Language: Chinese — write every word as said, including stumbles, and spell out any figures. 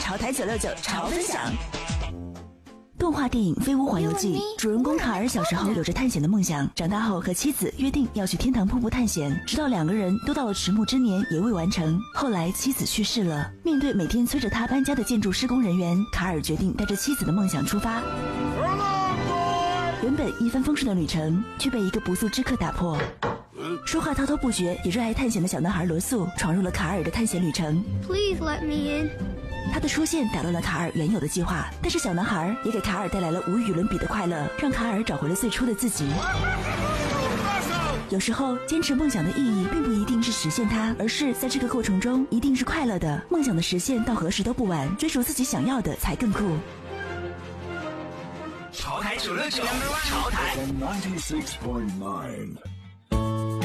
潮台九六九潮分享。动画电影《飞屋环游记》，主人公卡尔小时候有着探险的梦想，长大后和妻子约定要去天堂瀑布探险，直到两个人都到了迟暮之年也未完成。后来妻子去世了，面对每天催着他搬家的建筑施工人员，卡尔决定带着妻子的梦想出发。原本一帆风顺的旅程，却被一个不速之客打破。说话滔滔不绝也热爱探险的小男孩罗素闯入了卡尔的探险旅程。 Please let me in。 他的出现打乱了卡尔原有的计划，但是小男孩也给卡尔带来了无与伦比的快乐，让卡尔找回了最初的自己。有时候坚持梦想的意义并不一定是实现它，而是在这个过程中一定是快乐的。梦想的实现到何时都不晚，追逐自己想要的才更酷。 潮台九六九，潮台 ninety-six point nine